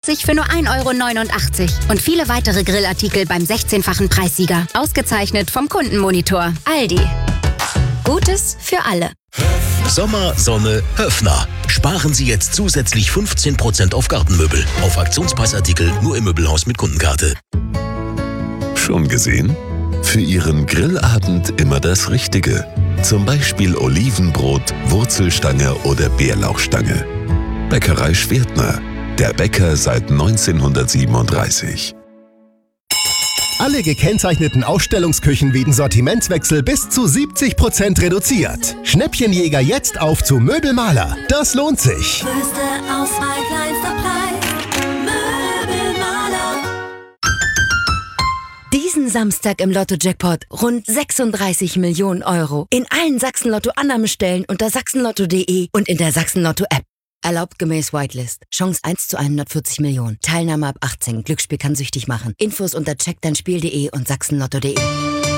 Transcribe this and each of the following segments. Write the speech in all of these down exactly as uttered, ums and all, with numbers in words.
vierzig für nur ein Euro neunundachtzig. Und viele weitere Grillartikel beim sechzehnfachen Preissieger. Ausgezeichnet vom Kundenmonitor. Aldi. Gutes für alle. Sommer, Sonne, Höffner. Sparen Sie jetzt zusätzlich fünfzehn Prozent auf Gartenmöbel. Auf Aktionspreisartikel nur im Möbelhaus mit Kundenkarte. Schon gesehen? Für Ihren Grillabend immer das Richtige. Zum Beispiel Olivenbrot, Wurzelstange oder Bärlauchstange. Bäckerei Schwertner. Der Bäcker seit neunzehnhundertsiebenunddreißig. Alle gekennzeichneten Ausstellungsküchen wegen Sortimentswechsel bis zu siebzig Prozent reduziert. Schnäppchenjäger jetzt auf zu Möbelmaler. Das lohnt sich. Größte Auswahl, kleinster Preis. Möbelmaler. Diesen Samstag im Lotto-Jackpot rund sechsunddreißig Millionen Euro. In allen Sachsen-Lotto-Annahmestellen unter sachsenlotto punkt de und in der Sachsen-Lotto-App. Erlaubt gemäß Whitelist. Chance eins zu hundertvierzig Millionen. Teilnahme ab achtzehn. Glücksspiel kann süchtig machen. Infos unter check dein spiel punkt de und sachsenlotto punkt de.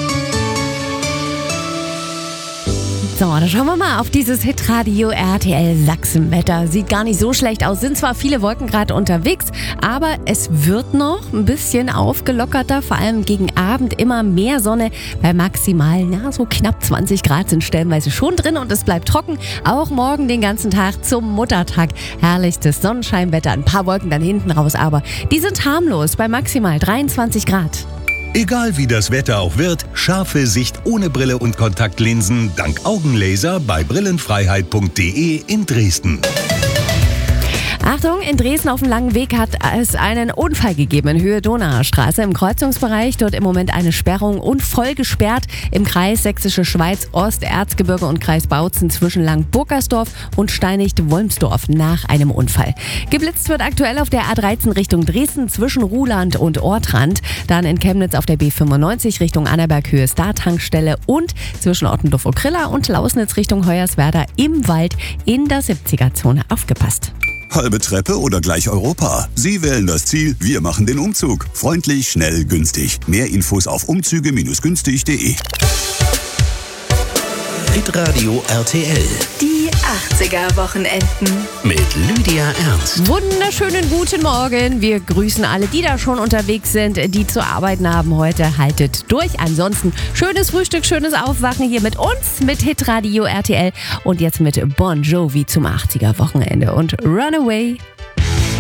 So, dann schauen wir mal auf dieses Hitradio R T L Sachsenwetter. Sieht gar nicht so schlecht aus. Sind zwar viele Wolken gerade unterwegs, aber es wird noch ein bisschen aufgelockerter. Vor allem gegen Abend immer mehr Sonne. Bei maximal, ja, so knapp zwanzig Grad sind stellenweise schon drin und es bleibt trocken. Auch morgen den ganzen Tag zum Muttertag. Herrlichstes Sonnenscheinwetter. Ein paar Wolken dann hinten raus, aber die sind harmlos bei maximal dreiundzwanzig Grad. Egal wie das Wetter auch wird, scharfe Sicht ohne Brille und Kontaktlinsen dank Augenlaser bei brillenfreiheit punkt de in Dresden. Achtung, in Dresden auf dem langen Weg hat es einen Unfall gegeben in Höhe Donauer Straße im Kreuzungsbereich. Dort im Moment eine Sperrung und voll gesperrt im Kreis Sächsische Schweiz, Osterzgebirge und Kreis Bautzen zwischen Lang-Burgersdorf und Steinigt-Wolmsdorf nach einem Unfall. Geblitzt wird aktuell auf der A dreizehn Richtung Dresden zwischen Ruhland und Ortrand. Dann in Chemnitz auf der B fünfundneunzig Richtung Annaberg-Höhe Star-Tankstelle und zwischen Ottendorf-Okrilla und Lausnitz Richtung Hoyerswerda im Wald in der siebziger-Zone. Aufgepasst. Halbe Treppe oder gleich Europa? Sie wählen das Ziel, wir machen den Umzug. Freundlich, schnell, günstig. Mehr Infos auf umzüge günstig punkt de. Hitradio R T L. Die achtziger-Wochenenden. Mit Lydia Ernst. Wunderschönen guten Morgen. Wir grüßen alle, die da schon unterwegs sind, die zu arbeiten haben heute. Haltet durch. Ansonsten schönes Frühstück, schönes Aufwachen hier mit uns, mit Hitradio R T L und jetzt mit Bon Jovi zum achtziger-Wochenende und Runaway.